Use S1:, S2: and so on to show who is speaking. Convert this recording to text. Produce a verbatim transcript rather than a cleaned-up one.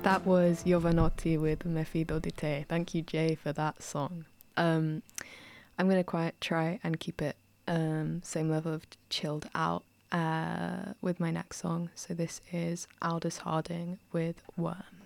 S1: That was Giovanotti with Me Fido di Te. Thank you, Jay, for that song. Um, I'm going to quite try and keep it um, same level of chilled out uh, with my next song. So this is Aldous Harding with Worm.